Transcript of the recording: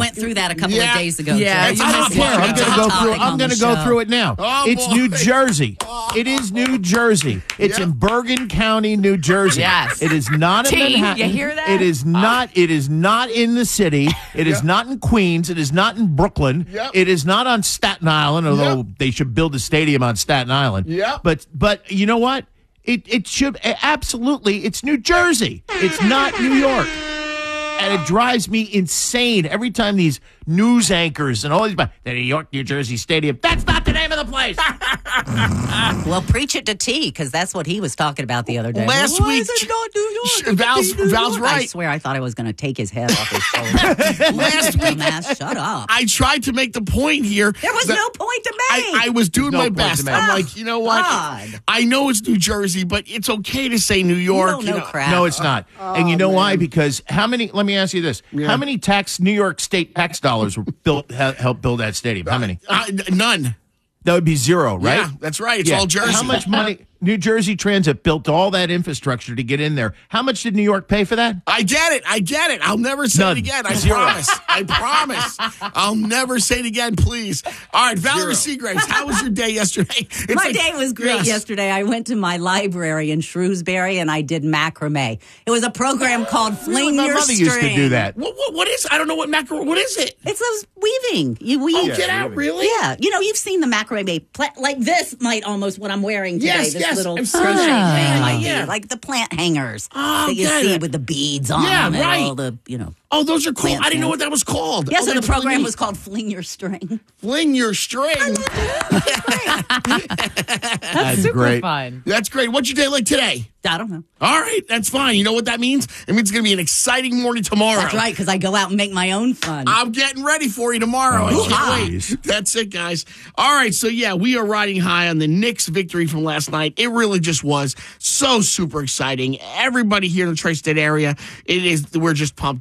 went through that a couple of days ago. Yeah, George. I don't care. I'm going to go through it now. Oh, it's boy. New Jersey. It is New Jersey. It's in Bergen County, New Jersey. Yes. It is not in Manhattan. You hear that? It is not. It is not in the city. It is not in Queens. It is not in Brooklyn. Yep. It is not on Staten Island, although they should build a stadium on Staten Island. Yep. But you know what? It should absolutely. It's New Jersey. It's not New York. And it drives me insane every time these news anchors and all these, the New York, New Jersey Stadium. That's not the name of the place. Well, preach it to T, because that's what he was talking about the other day. Last Why week, is it not New York? Val's I right. swear I thought I was going to take his head off his shoulder. Last week, Dumbass, shut up. I tried to make the point here. There was no point to make. I was doing no my point to best. make. I'm like, you know what? God. I know it's New Jersey, but it's okay to say New York. You don't know crap. No, it's not. And you know why? Because how many? Let me ask you this: how many New York State tax dollars were helped build that stadium? How many? None. That would be zero, right? Yeah, that's right. It's all Jersey. How much money? New Jersey Transit built all that infrastructure to get in there. How much did New York pay for that? I get it. I'll never say None. it again. I Zero. promise. I'll never say it again, please. All right, Valerie Seagraves, how was your day yesterday? It's My day was great yesterday. I went to my library in Shrewsbury and I did macrame. It was a program called Fling My Your mother String. used to do that. What is? I don't know what what is it? It's those weaving. You weave. Get out, really? Yeah. You know, you've seen the macrame. Like this might almost what I'm wearing today. Yes, this yes. little I've seen crochet that. thing Yeah, might yeah. be. Like the plant hangers Oh, that you get see it. with the beads on Yeah, them right. and all the, Oh, those are cool. Plant I didn't know thing. what that was called. Yeah, so the that's really program neat. was called Fling Your String. Fling Your String. That's Super great. fun. That's great. What's your day like today? I don't know. All right, that's fine. You know what that means? It means it's going to be an exciting morning tomorrow. That's right, because I go out and make my own fun. I'm getting ready for you tomorrow. I can't wait. That's it, guys. All right, so yeah, we are riding high on the Knicks' victory from last night. It really just was so super exciting. Everybody here in the tri-state area, we're just pumped.